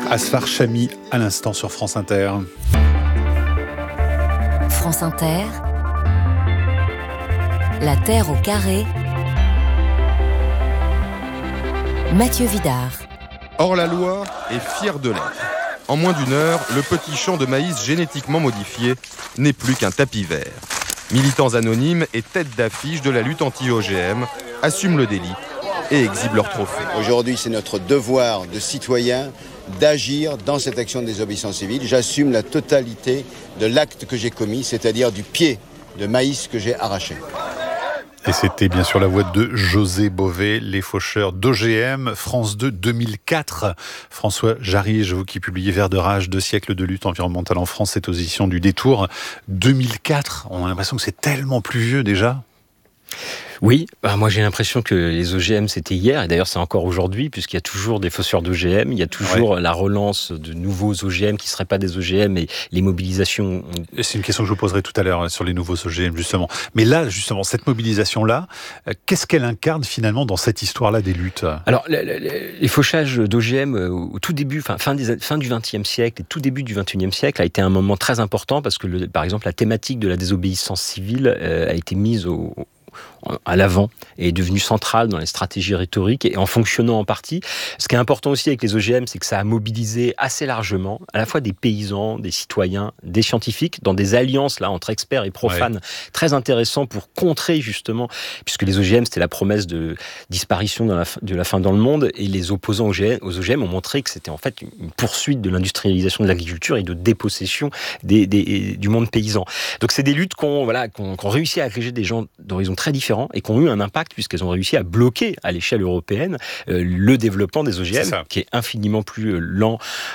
Asfar Chami à l'instant sur France Inter. France Inter, la Terre au carré, Mathieu Vidard. Or la loi est fière de l'être. En moins d'une heure, le petit champ de maïs génétiquement modifié n'est plus qu'un tapis vert. Militants anonymes et têtes d'affiche de la lutte anti-OGM assument le délit et exhibent leur trophée. Aujourd'hui, c'est notre devoir de citoyen d'agir dans cette action de désobéissance civile. J'assume la totalité de l'acte que j'ai commis, c'est-à-dire du pied de maïs que j'ai arraché. Et c'était bien sûr la voix de José Bové, les faucheurs d'OGM, France 2, 2004. François Jarige, vous qui publiez Vert de rage, 2 siècles de lutte environnementale en France, c'est aux éditions du Détour. 2004, on a l'impression que c'est tellement plus vieux déjà. Oui, moi j'ai l'impression que les OGM c'était hier, et d'ailleurs c'est encore aujourd'hui, puisqu'il y a toujours des fausseurs d'OGM, il y a toujours la relance de nouveaux OGM qui ne seraient pas des OGM, et les mobilisations... C'est une question que je vous poserai tout à l'heure sur les nouveaux OGM justement. Mais là justement, cette mobilisation-là, qu'est-ce qu'elle incarne finalement dans cette histoire-là des luttes ? Alors les fauchages d'OGM au tout début, fin du XXe siècle et tout début du XXIe siècle a été un moment très important, parce que par exemple la thématique de la désobéissance civile a été mise à l'avant et est devenue centrale dans les stratégies rhétoriques, et en fonctionnant en partie. Ce qui est important aussi avec les OGM, c'est que ça a mobilisé assez largement à la fois des paysans, des citoyens, des scientifiques, dans des alliances là entre experts et profanes très intéressants pour contrer justement, puisque les OGM c'était la promesse de disparition de la faim dans le monde, et les opposants aux OGM ont montré que c'était en fait une poursuite de l'industrialisation de l'agriculture et de dépossession du monde paysan. Donc c'est des luttes qu'on réussi à agréger des gens d'horizons très différents et qui ont eu un impact, puisqu'elles ont réussi à bloquer à l'échelle européenne le développement des OGM, qui est infiniment plus lent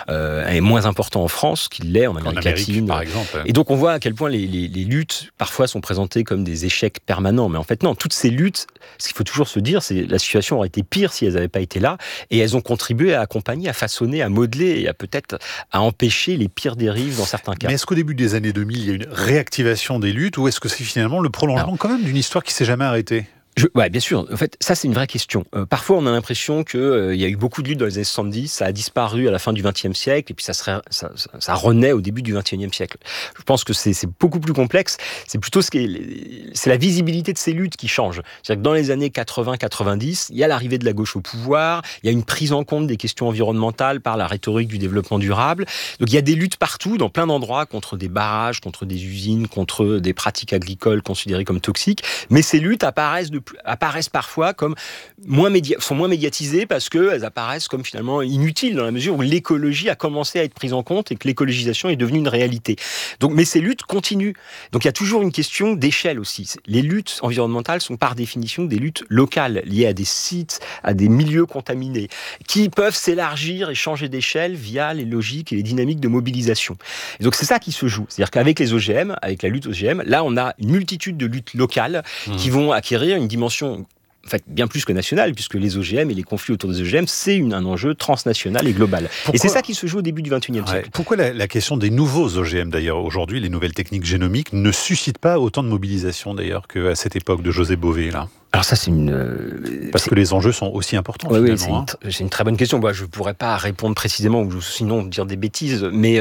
et moins important en France qu'il l'est en Amérique latine, par exemple. Et donc on voit à quel point les luttes parfois sont présentées comme des échecs permanents, mais en fait non, toutes ces luttes, ce qu'il faut toujours se dire, c'est que la situation aurait été pire si elles n'avaient pas été là, et elles ont contribué à accompagner, à façonner, à modeler et à empêcher les pires dérives dans certains cas. Mais est-ce qu'au début des années 2000, il y a une réactivation des luttes, ou est-ce que c'est finalement le prolongement quand même d'une histoire qui s'est jamais arrêtée ? Ouais, bien sûr. En fait, ça, c'est une vraie question. Parfois, on a l'impression qu'il y a eu beaucoup de luttes dans les années 70, ça a disparu à la fin du XXe siècle, et puis ça renaît au début du XXIe siècle. Je pense que c'est beaucoup plus complexe. C'est plutôt c'est la visibilité de ces luttes qui change. C'est-à-dire que dans les années 80-90, il y a l'arrivée de la gauche au pouvoir, il y a une prise en compte des questions environnementales par la rhétorique du développement durable. Donc, il y a des luttes partout, dans plein d'endroits, contre des barrages, contre des usines, contre des pratiques agricoles considérées comme toxiques. Mais ces luttes apparaissent parfois comme sont moins médiatisées, parce qu'elles apparaissent comme finalement inutiles, dans la mesure où l'écologie a commencé à être prise en compte et que l'écologisation est devenue une réalité. Donc, mais ces luttes continuent. Donc il y a toujours une question d'échelle aussi. Les luttes environnementales sont par définition des luttes locales, liées à des sites, à des milieux contaminés, qui peuvent s'élargir et changer d'échelle via les logiques et les dynamiques de mobilisation. Et donc c'est ça qui se joue. C'est-à-dire qu'avec les OGM, avec la lutte OGM, là on a une multitude de luttes locales qui vont acquérir une dimension en fait bien plus que nationale, puisque les OGM et les conflits autour des OGM, c'est un enjeu transnational et global. Et c'est ça qui se joue au début du XXIe siècle. Pourquoi la question des nouveaux OGM, d'ailleurs, aujourd'hui, les nouvelles techniques génomiques, ne suscitent pas autant de mobilisation, d'ailleurs, qu'à cette époque de José Bové, là ? Alors ça, Parce que les enjeux sont aussi importants, finalement. Oui, c'est une très bonne question. Moi, je ne pourrais pas répondre précisément, ou sinon dire des bêtises, mais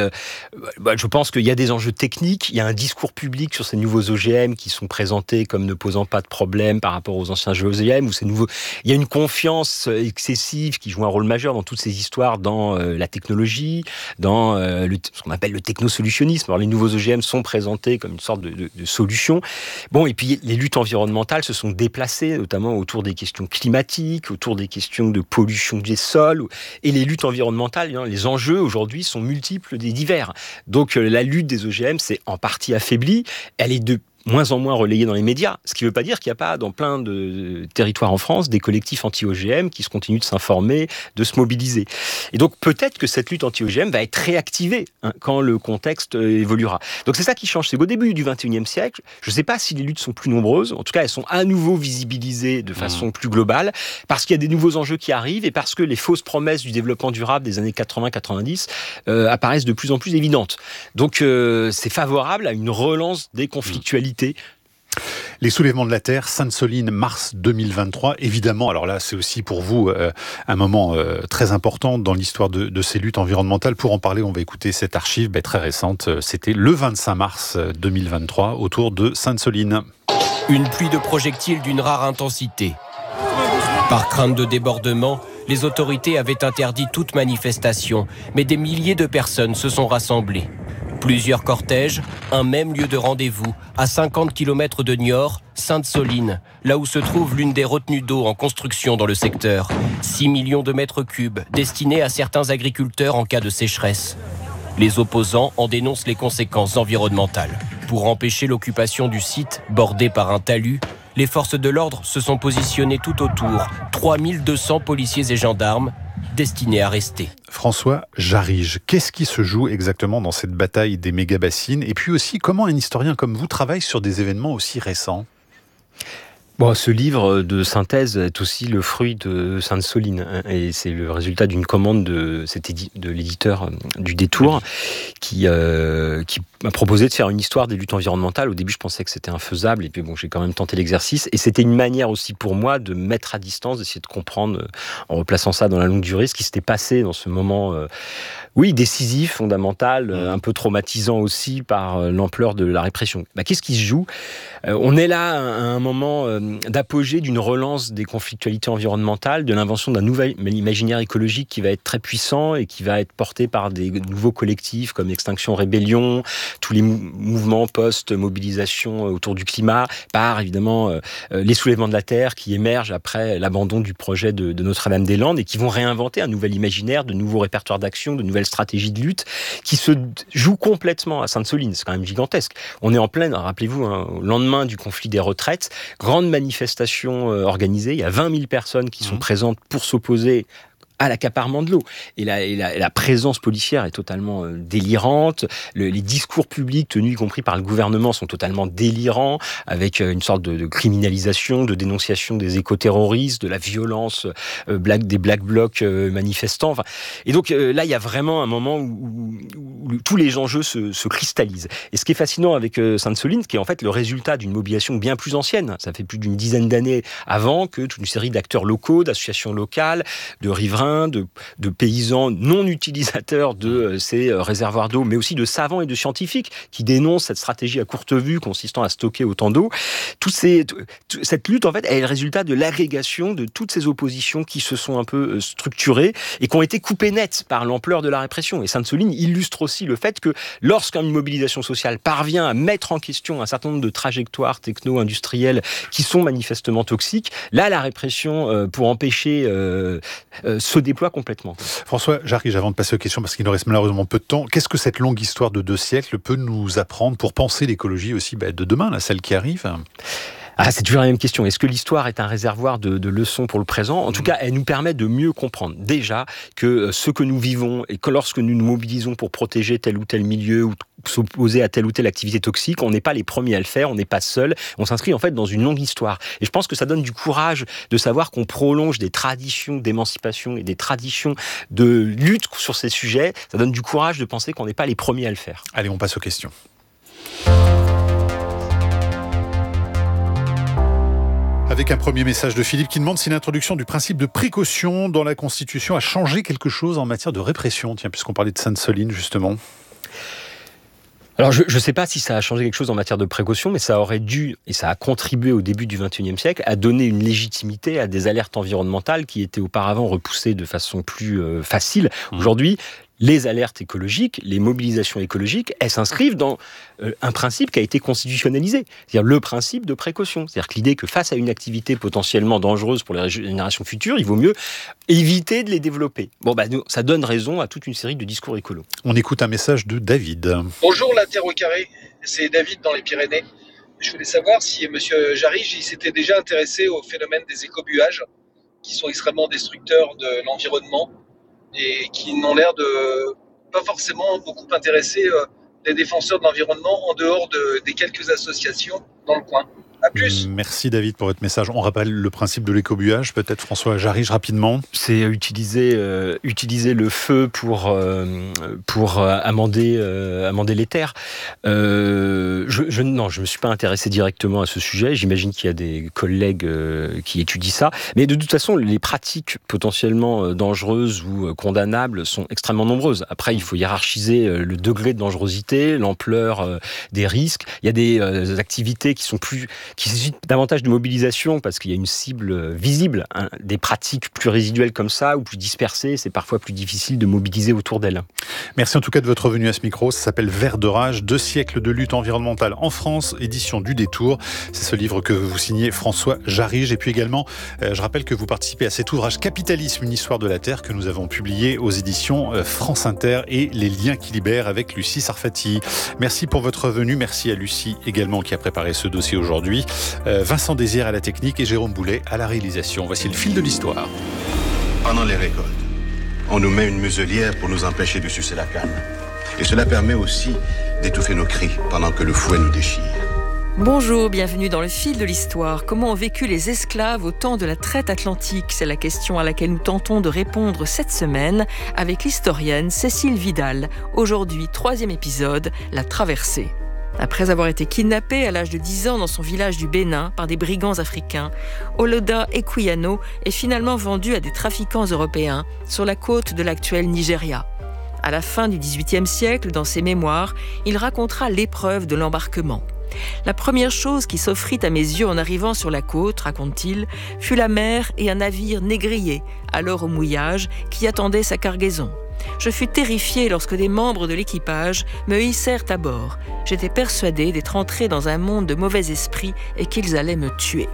je pense qu'il y a des enjeux techniques, il y a un discours public sur ces nouveaux OGM qui sont présentés comme ne posant pas de problème par rapport aux anciens OGM, il y a une confiance excessive qui joue un rôle majeur dans toutes ces histoires, dans la technologie, dans ce qu'on appelle le technosolutionnisme. Alors les nouveaux OGM sont présentés comme une sorte de solution. Bon, et puis les luttes environnementales se sont déplacées, notamment autour des questions climatiques, autour des questions de pollution des sols. Et les luttes environnementales, les enjeux aujourd'hui sont multiples et divers. Donc la lutte des OGM s'est en partie affaiblie. Elle est de moins en moins relayé dans les médias, ce qui ne veut pas dire qu'il n'y a pas dans plein de territoires en France des collectifs anti-OGM qui se continuent de s'informer, de se mobiliser. Et donc peut-être que cette lutte anti-OGM va être réactivée quand le contexte évoluera. Donc c'est ça qui change, c'est qu'au début du XXIe siècle, je ne sais pas si les luttes sont plus nombreuses, en tout cas elles sont à nouveau visibilisées de façon plus globale, parce qu'il y a des nouveaux enjeux qui arrivent et parce que les fausses promesses du développement durable des années 80-90 apparaissent de plus en plus évidentes. Donc c'est favorable à une relance des conflictualités Les soulèvements de la Terre, Sainte-Soline, mars 2023. Évidemment, alors là, c'est aussi pour vous un moment très important dans l'histoire de ces luttes environnementales. Pour en parler, on va écouter cette archive très récente. C'était le 25 mars 2023, autour de Sainte-Soline. Une pluie de projectiles d'une rare intensité. Par crainte de débordement, les autorités avaient interdit toute manifestation, mais des milliers de personnes se sont rassemblées. Plusieurs cortèges, un même lieu de rendez-vous, à 50 km de Niort, Sainte-Soline, là où se trouve l'une des retenues d'eau en construction dans le secteur. 6 millions de mètres cubes destinés à certains agriculteurs en cas de sécheresse. Les opposants en dénoncent les conséquences environnementales. Pour empêcher l'occupation du site, bordé par un talus, les forces de l'ordre se sont positionnées tout autour. 3200 policiers et gendarmes destinés à rester. François Jarige, qu'est-ce qui se joue exactement dans cette bataille des méga-bassines? Et puis aussi, comment un historien comme vous travaille sur des événements aussi récents? Bon, ce livre de synthèse est aussi le fruit de Sainte-Soline, et c'est le résultat d'une commande de l'éditeur du Détour qui m'a proposé de faire une histoire des luttes environnementales. Au début, je pensais que c'était infaisable, et puis bon, j'ai quand même tenté l'exercice, et c'était une manière aussi pour moi de mettre à distance, d'essayer de comprendre, en replaçant ça dans la longue durée, ce qui s'était passé dans ce moment décisif, fondamental, un peu traumatisant aussi par l'ampleur de la répression. Qu'est-ce qui se joue? On est là à un moment d'apogée d'une relance des conflictualités environnementales, de l'invention d'un nouvel imaginaire écologique qui va être très puissant et qui va être porté par des nouveaux collectifs comme Extinction Rébellion, tous les mouvements post-mobilisation autour du climat, par évidemment les soulèvements de la Terre qui émergent après l'abandon du projet de Notre-Dame-des-Landes et qui vont réinventer un nouvel imaginaire, de nouveaux répertoires d'action, de nouvelles stratégies de lutte qui se jouent complètement à Sainte-Soline. C'est quand même gigantesque. On est en pleine, rappelez-vous, au lendemain du conflit des retraites, grande manifestation organisée. Il y a 20 000 personnes qui sont présentes pour s'opposer à l'accaparement de l'eau. Et la présence policière est totalement délirante. Les discours publics tenus, y compris par le gouvernement, sont totalement délirants, avec une sorte de criminalisation, de dénonciation des écoterroristes, de la violence des Black Blocs manifestants. Et donc là, il y a vraiment un moment où tous les enjeux se cristallisent. Et ce qui est fascinant avec Sainte-Soline, qui est en fait le résultat d'une mobilisation bien plus ancienne. Ça fait plus d'une dizaine d'années avant que toute une série d'acteurs locaux, d'associations locales, de riverains, de paysans non utilisateurs de ces réservoirs d'eau, mais aussi de savants et de scientifiques qui dénoncent cette stratégie à courte vue consistant à stocker autant d'eau. Cette lutte, en fait, est le résultat de l'agrégation de toutes ces oppositions qui se sont un peu structurées et qui ont été coupées nettes par l'ampleur de la répression. Et Sainte-Soline illustre aussi le fait que lorsqu'une mobilisation sociale parvient à mettre en question un certain nombre de trajectoires techno-industrielles qui sont manifestement toxiques, là, la répression, pour empêcher se déploie complètement. François Jarige, avant de passer aux questions, parce qu'il nous reste malheureusement peu de temps, qu'est-ce que cette longue histoire de 2 siècles peut nous apprendre pour penser l'écologie aussi de demain, là, celle qui arrive? C'est toujours la même question. Est-ce que l'histoire est un réservoir de leçons pour le présent? En tout cas, elle nous permet de mieux comprendre déjà que ce que nous vivons et que lorsque nous nous mobilisons pour protéger tel ou tel milieu ou s'opposer à telle ou telle activité toxique, on n'est pas les premiers à le faire, on n'est pas seul. On s'inscrit en fait dans une longue histoire. Et je pense que ça donne du courage de savoir qu'on prolonge des traditions d'émancipation et des traditions de lutte sur ces sujets. Ça donne du courage de penser qu'on n'est pas les premiers à le faire. Allez, on passe aux questions. Avec un premier message de Philippe qui demande si l'introduction du principe de précaution dans la Constitution a changé quelque chose en matière de répression. Tiens, puisqu'on parlait de Sainte-Soline, justement. Alors, je ne sais pas si ça a changé quelque chose en matière de précaution, mais ça aurait dû, et ça a contribué au début du XXIe siècle, à donner une légitimité à des alertes environnementales qui étaient auparavant repoussées de façon plus facile. Aujourd'hui, les alertes écologiques, les mobilisations écologiques, elles s'inscrivent dans un principe qui a été constitutionnalisé, c'est-à-dire le principe de précaution. C'est-à-dire que l'idée que face à une activité potentiellement dangereuse pour les générations futures, il vaut mieux éviter de les développer. Ça donne raison à toute une série de discours écolos. On écoute un message de David. Bonjour la Terre au carré, c'est David dans les Pyrénées. Je voulais savoir si M. Jarige s'était déjà intéressé au phénomène des écobuages, qui sont extrêmement destructeurs de l'environnement et qui n'ont l'air de pas forcément beaucoup intéresser les défenseurs de l'environnement en dehors des quelques associations dans le coin. À plus. Merci David pour votre message. On rappelle le principe de l'écobuage, peut-être François Jarige rapidement. C'est utiliser le feu pour amender les terres. Je me suis pas intéressé directement à ce sujet. J'imagine qu'il y a des collègues qui étudient ça. Mais de toute façon, les pratiques potentiellement dangereuses ou condamnables sont extrêmement nombreuses. Après, il faut hiérarchiser le degré de dangerosité, l'ampleur des risques. Il y a des activités qui suscitent davantage de mobilisation parce qu'il y a une cible visible. Hein. Des pratiques plus résiduelles comme ça ou plus dispersées, c'est parfois plus difficile de mobiliser autour d'elles. Merci en tout cas de votre venue à ce micro. Ça s'appelle Vert de rage, 2 siècles de lutte environnementale en France, édition du Détour. C'est ce livre que vous signez François Jarige. Et puis également, je rappelle que vous participez à cet ouvrage Capitalisme, une histoire de la Terre que nous avons publié aux éditions France Inter et Les liens qui libèrent avec Lucie Sarfati. Merci pour votre venue. Merci à Lucie également qui a préparé ce dossier aujourd'hui. Vincent Désir à la technique et Jérôme Boulet à la réalisation. Voici le fil de l'histoire. Pendant les récoltes, on nous met une muselière pour nous empêcher de sucer la canne. Et cela permet aussi d'étouffer nos cris pendant que le fouet nous déchire. Bonjour, bienvenue dans le fil de l'histoire. Comment ont vécu les esclaves au temps de la traite atlantique ? C'est la question à laquelle nous tentons de répondre cette semaine avec l'historienne Cécile Vidal. Aujourd'hui, 3e épisode, la traversée. Après avoir été kidnappé à l'âge de 10 ans dans son village du Bénin par des brigands africains, Oloda Equiano est finalement vendu à des trafiquants européens sur la côte de l'actuel Nigeria. À la fin du XVIIIe siècle, dans ses mémoires, il racontera l'épreuve de l'embarquement. La première chose qui s'offrit à mes yeux en arrivant sur la côte, raconte-t-il, fut la mer et un navire négrier, alors au mouillage, qui attendait sa cargaison. Je fus terrifié lorsque des membres de l'équipage me hissèrent à bord. J'étais persuadé d'être entré dans un monde de mauvais esprits et qu'ils allaient me tuer.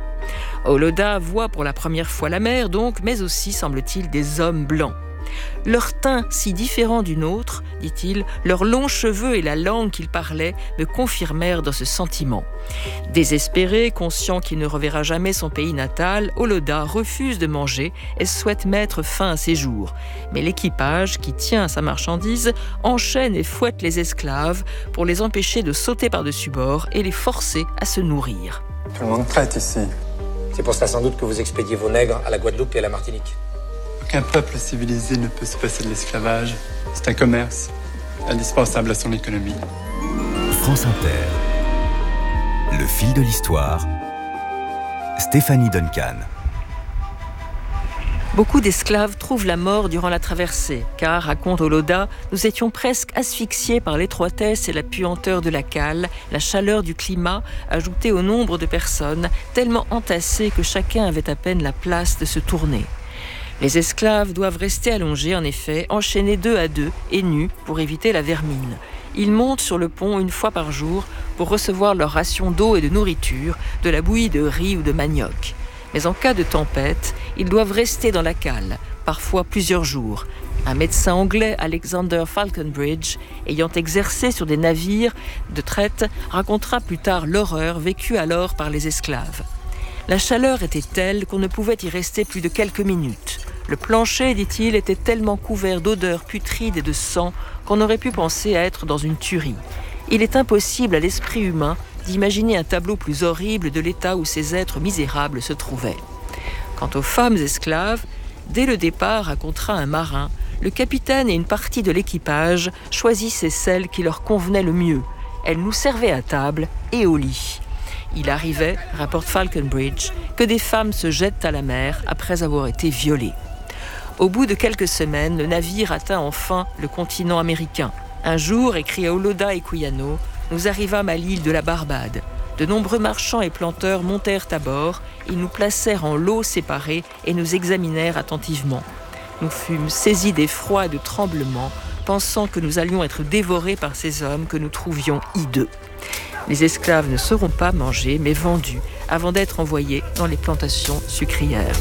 Oloda voit pour la première fois la mer donc, mais aussi, semble-t-il, des hommes blancs. Leur teint si différent du nôtre, dit-il, leurs longs cheveux et la langue qu'ils parlaient me confirmèrent dans ce sentiment. Désespéré, conscient qu'il ne reverra jamais son pays natal, Oloda refuse de manger et souhaite mettre fin à ses jours. Mais l'équipage, qui tient à sa marchandise, enchaîne et fouette les esclaves pour les empêcher de sauter par-dessus bord et les forcer à se nourrir. Tout le monde traite ici. C'est pour cela sans doute que vous expédiez vos nègres à la Guadeloupe et à la Martinique. Aucun peuple civilisé ne peut se passer de l'esclavage. C'est un commerce indispensable à son économie. France Inter. Le fil de l'histoire. Stéphanie Duncan. Beaucoup d'esclaves trouvent la mort durant la traversée, car, raconte Oloda, nous étions presque asphyxiés par l'étroitesse et la puanteur de la cale, la chaleur du climat, ajoutée au nombre de personnes, tellement entassées que chacun avait à peine la place de se tourner. Les esclaves doivent rester allongés, en effet, enchaînés 2 à 2 et nus pour éviter la vermine. Ils montent sur le pont 1 fois par jour pour recevoir leur ration d'eau et de nourriture, de la bouillie de riz ou de manioc. Mais en cas de tempête, ils doivent rester dans la cale, parfois plusieurs jours. Un médecin anglais, Alexander Falconbridge, ayant exercé sur des navires de traite, racontera plus tard l'horreur vécue alors par les esclaves. La chaleur était telle qu'on ne pouvait y rester plus de quelques minutes. Le plancher, dit-il, était tellement couvert d'odeurs putrides et de sang qu'on aurait pu penser à être dans une tuerie. Il est impossible à l'esprit humain d'imaginer un tableau plus horrible de l'état où ces êtres misérables se trouvaient. Quant aux femmes esclaves, dès le départ, racontera un marin, le capitaine et une partie de l'équipage choisissaient celles qui leur convenaient le mieux. Elles nous servaient à table et au lit. Il arrivait, rapporte Falconbridge, que des femmes se jettent à la mer après avoir été violées. Au bout de quelques semaines, le navire atteint enfin le continent américain. Un jour, écrit Oloda Equiano, nous arrivâmes à l'île de la Barbade. De nombreux marchands et planteurs montèrent à bord, ils nous placèrent en lots séparés et nous examinèrent attentivement. Nous fûmes saisis d'effroi et de tremblement, pensant que nous allions être dévorés par ces hommes que nous trouvions hideux. Les esclaves ne seront pas mangés, mais vendus, avant d'être envoyés dans les plantations sucrières.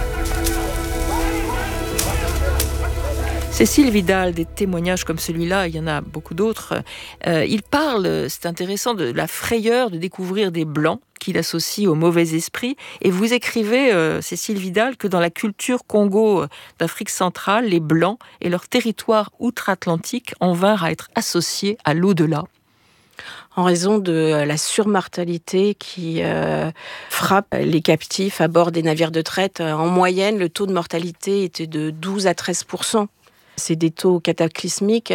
Cécile Vidal, des témoignages comme celui-là, il y en a beaucoup d'autres. Il parle, c'est intéressant, de la frayeur de découvrir des Blancs qu'il associe au mauvais esprit. Et vous écrivez, Cécile Vidal, que dans la culture Congo d'Afrique centrale, les Blancs et leur territoire outre-Atlantique en vinrent à être associés à l'au-delà. en raison de la surmortalité qui frappe les captifs à bord des navires de traite. En moyenne, le taux de mortalité était de 12 à 13%. C'est des taux cataclysmiques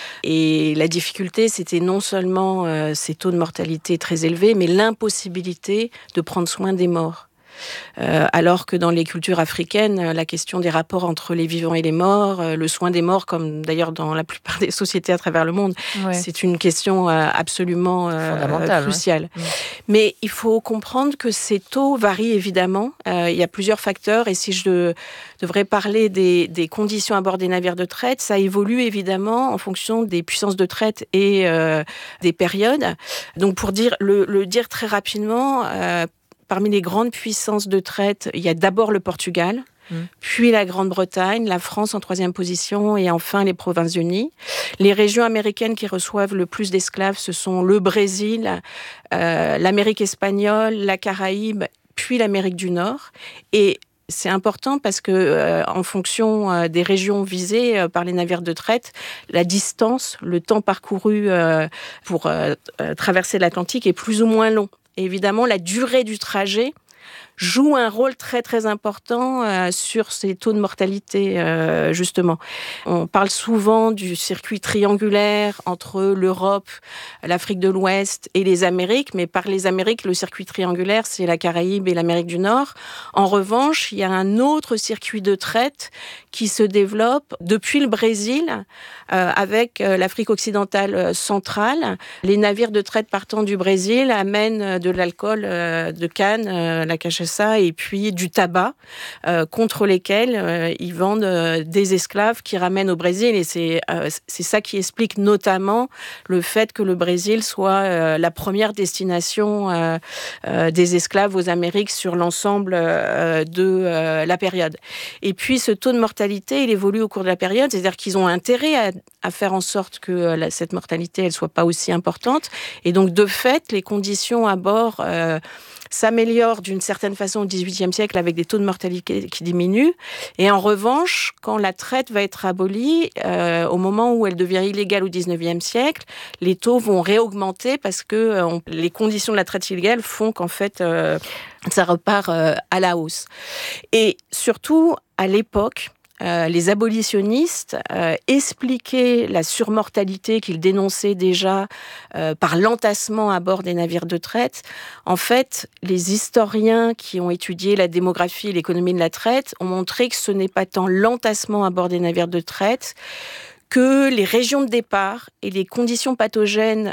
et la difficulté, c'était non seulement ces taux de mortalité très élevés, mais l'impossibilité de prendre soin des morts. Alors que dans les cultures africaines, la question des rapports entre les vivants et les morts, le soin des morts, comme d'ailleurs dans la plupart des sociétés à travers le monde, c'est une question absolument cruciale. Ouais. Mais il faut comprendre que ces taux varient évidemment. Il y a plusieurs facteurs et si je devrais parler des conditions à bord des navires de traite, ça évolue évidemment en fonction des puissances de traite et des périodes. Donc pour le dire très rapidement, parmi les grandes puissances de traite, il y a d'abord le Portugal, puis la Grande-Bretagne, la France en 3e position et enfin les Provinces-Unies. Les régions américaines qui reçoivent le plus d'esclaves, ce sont le Brésil, l'Amérique espagnole, la Caraïbe, puis l'Amérique du Nord. Et c'est important parce que, en fonction des régions visées par les navires de traite, la distance, le temps parcouru pour traverser l'Atlantique est plus ou moins long. Et évidemment, la durée du trajet joue un rôle très très important sur ces taux de mortalité, justement. On parle souvent du circuit triangulaire entre l'Europe, l'Afrique de l'Ouest et les Amériques, mais par les Amériques, le circuit triangulaire, c'est la Caraïbe et l'Amérique du Nord. En revanche, il y a un autre circuit de traite qui se développe depuis le Brésil avec l'Afrique occidentale centrale. Les navires de traite partant du Brésil amènent de l'alcool de canne, la cachaça, et puis du tabac, contre lesquels ils vendent des esclaves qui ramènent au Brésil. Et c'est ça qui explique notamment le fait que le Brésil soit la première destination des esclaves aux Amériques sur l'ensemble de la période. Et puis ce taux de mortalité, il évolue au cours de la période, c'est-à-dire qu'ils ont intérêt à faire en sorte que cette mortalité elle soit pas aussi importante. Et donc de fait, les conditions à bord s'améliore d'une certaine façon au XVIIIe siècle avec des taux de mortalité qui diminuent. Et en revanche, quand la traite va être abolie, au moment où elle devient illégale au XIXe siècle, les taux vont réaugmenter parce que les conditions de la traite illégale font qu'en fait, ça repart à la hausse. Et surtout, à l'époque, les abolitionnistes expliquaient la surmortalité qu'ils dénonçaient déjà par l'entassement à bord des navires de traite. En fait, les historiens qui ont étudié la démographie et l'économie de la traite ont montré que ce n'est pas tant l'entassement à bord des navires de traite que les régions de départ et les conditions pathogènes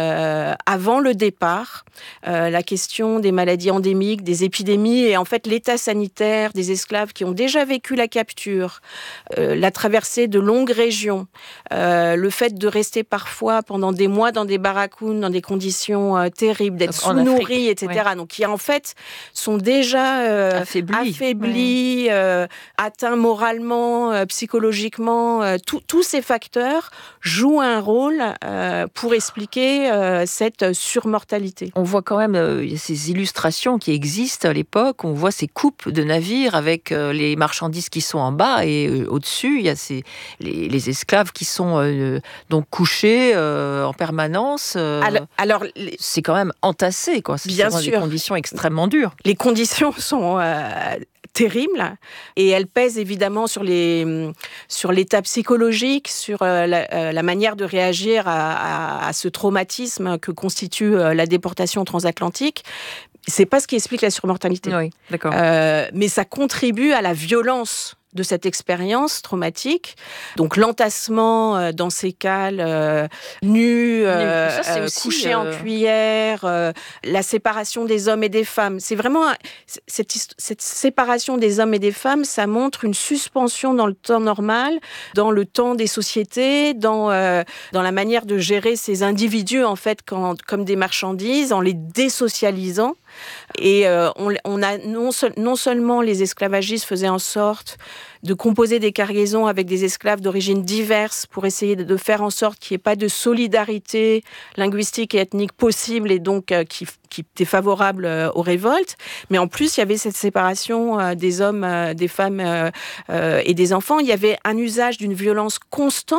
avant le départ, la question des maladies endémiques, des épidémies et en fait l'état sanitaire des esclaves qui ont déjà vécu la capture, la traversée de longues régions, le fait de rester parfois pendant des mois dans des barracounes, dans des conditions terribles, d'être sous-nourris, etc. Ouais. Donc qui en fait sont déjà affaiblis, atteints moralement, psychologiquement, tous ces facteurs jouent un rôle pour expliquer cette surmortalité. On voit quand même ces illustrations qui existent à l'époque. On voit ces coupes de navires avec les marchandises qui sont en bas et au-dessus, il y a les esclaves qui sont donc couchés en permanence. Alors, c'est quand même entassé, quoi. Bien sûr. Des conditions extrêmement dures. Les conditions sont terrible et elle pèse évidemment sur l'état psychologique, sur la manière de réagir à ce traumatisme que constitue la déportation transatlantique. C'est pas ce qui explique la surmortalité. Oui, d'accord. Mais ça contribue à la violence de cette expérience traumatique. Donc l'entassement dans ces cales nus, couchés en cuillère, la séparation des hommes et des femmes. C'est vraiment cette séparation des hommes et des femmes, ça montre une suspension dans le temps normal, dans le temps des sociétés, dans la manière de gérer ces individus en fait comme des marchandises, en les désocialisant. Et on a non seulement les esclavagistes faisaient en sorte de composer des cargaisons avec des esclaves d'origines diverses pour essayer de faire en sorte qu'il n'y ait pas de solidarité linguistique et ethnique possible et donc qui était favorable aux révoltes. Mais en plus, il y avait cette séparation des hommes, des femmes et des enfants. Il y avait un usage d'une violence constante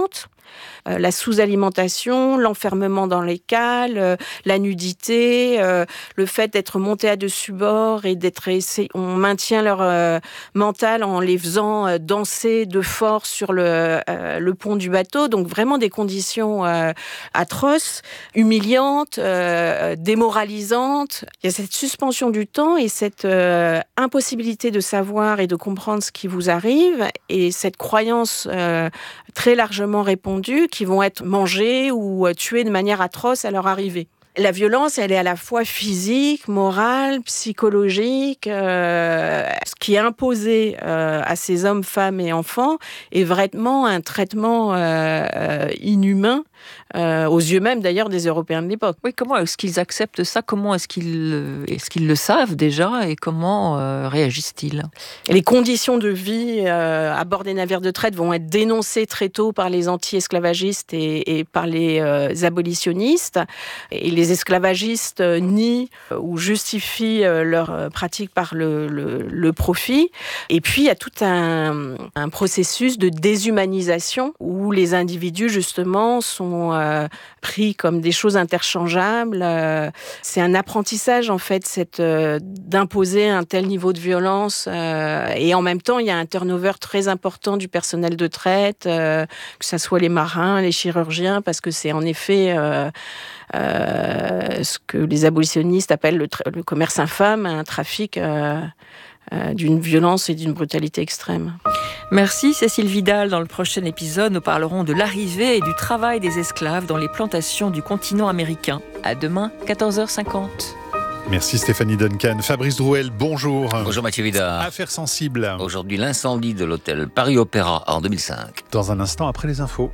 La sous-alimentation, l'enfermement dans les cales, la nudité, le fait d'être monté à dessus bord et on maintient leur mental en les faisant danser de force sur le pont du bateau. Donc vraiment des conditions atroces, humiliantes, démoralisantes. Il y a cette suspension du temps et cette impossibilité de savoir et de comprendre ce qui vous arrive et cette croyance très largement répandue qu'ils vont être mangés ou tués de manière atroce à leur arrivée. La violence, elle est à la fois physique, morale, psychologique. Ce qui est imposé à ces hommes, femmes et enfants est vraiment un traitement inhumain, aux yeux même d'ailleurs des Européens de l'époque. Oui, comment est-ce qu'ils acceptent ça ? Comment est-ce qu'ils le savent déjà et comment réagissent-ils ? Les conditions de vie à bord des navires de traite vont être dénoncées très tôt par les anti-esclavagistes et par les abolitionnistes. Et les esclavagistes nient ou justifient leur pratique par le profit. Et puis, il y a tout un processus de déshumanisation où les individus, justement, sont pris comme des choses interchangeables. C'est un apprentissage, en fait, d'imposer un tel niveau de violence. Et en même temps, il y a un turnover très important du personnel de traite, que ce soit les marins, les chirurgiens, parce que c'est en effet ce que les abolitionnistes appellent le commerce infâme, un trafic d'une violence et d'une brutalité extrême. Merci Cécile Vidal. Dans le prochain épisode, nous parlerons de l'arrivée et du travail des esclaves dans les plantations du continent américain. À demain, 14h50. Merci Stéphanie Duncan. Fabrice Drouel, bonjour. Bonjour Mathieu Vidal. Affaire sensible. Aujourd'hui, l'incendie de l'hôtel Paris Opéra en 2005. Dans un instant, après les infos.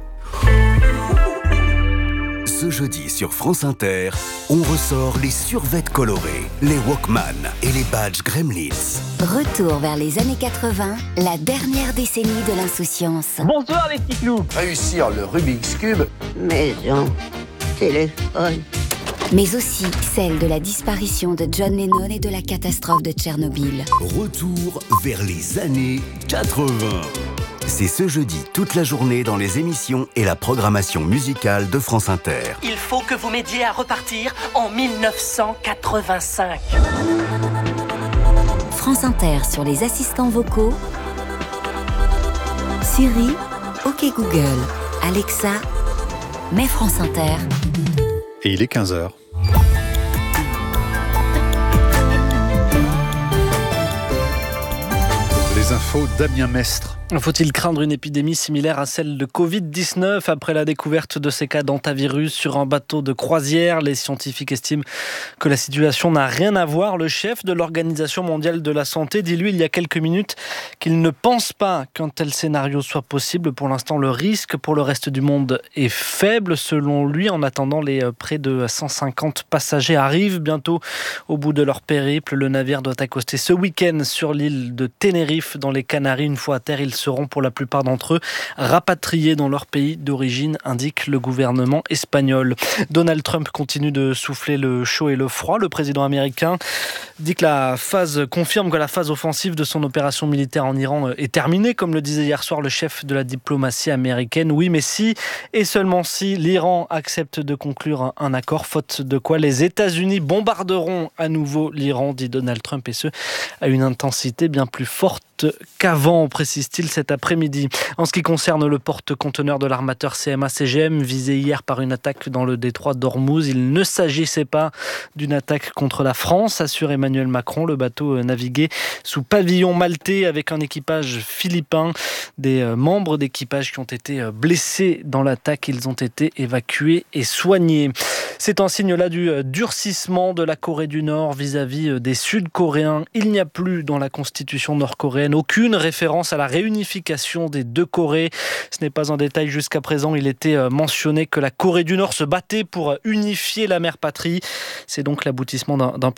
Ce jeudi sur France Inter, on ressort les survêtements colorés, les Walkman et les badges Gremlins. Retour vers les années 80, la dernière décennie de l'insouciance. Bonsoir les petits clous. Réussir le Rubik's Cube. Maison, téléphone. Mais aussi celle de la disparition de John Lennon et de la catastrophe de Tchernobyl. Retour vers les années 80. C'est ce jeudi toute la journée dans les émissions et la programmation musicale de France Inter. Il faut que vous m'aidiez à repartir en 1985. France Inter sur les assistants vocaux. Siri, OK Google, Alexa, mets France Inter. Et il est 15h. Les infos d'Amien Mestre. Faut-il craindre une épidémie similaire à celle de Covid-19 après la découverte de ces cas d'hantavirus sur un bateau de croisière? Les scientifiques estiment que la situation n'a rien à voir. Le chef de l'Organisation mondiale de la santé dit, lui, il y a quelques minutes, qu'il ne pense pas qu'un tel scénario soit possible. Pour l'instant, le risque pour le reste du monde est faible. Selon lui, en attendant, les près de 150 passagers arrivent bientôt au bout de leur périple. Le navire doit accoster ce week-end sur l'île de Tenerife, dans les Canaries. Une fois à terre, ils seront pour la plupart d'entre eux rapatriés dans leur pays d'origine, indique le gouvernement espagnol. Donald Trump continue de souffler le chaud et le froid. Le président américain dit que confirme que la phase offensive de son opération militaire en Iran est terminée, comme le disait hier soir le chef de la diplomatie américaine. Oui, mais si et seulement si l'Iran accepte de conclure un accord, faute de quoi les États-Unis bombarderont à nouveau l'Iran, dit Donald Trump, et ce à une intensité bien plus forte qu'avant, précise-t-il cet après-midi. En ce qui concerne le porte-conteneur de l'armateur CMA-CGM, visé hier par une attaque dans le détroit d'Ormuz, il ne s'agissait pas d'une attaque contre la France, assure Emmanuel Macron. Le bateau naviguait sous pavillon maltais avec un équipage philippin. Des membres d'équipage qui ont été blessés dans l'attaque, ils ont été évacués et soignés. C'est un signe là du durcissement de la Corée du Nord vis-à-vis des Sud-Coréens. Il n'y a plus dans la constitution nord-coréenne aucune référence à la réunification des deux Corées. Ce n'est pas un détail jusqu'à présent. Il était mentionné que la Corée du Nord se battait pour unifier la mère patrie. C'est donc l'aboutissement d'un